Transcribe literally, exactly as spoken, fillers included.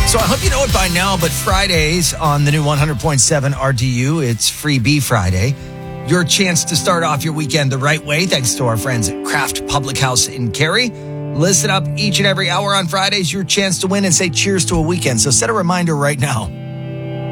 So I hope you know it by now, but Fridays on the new one hundred point seven R D U, it's Free Bee Friday. Your chance to start off your weekend the right way, thanks to our friends at Craft Public House in Cary. Listen up each and every hour on Fridays, your chance to win and say cheers to a weekend. So set a reminder right now.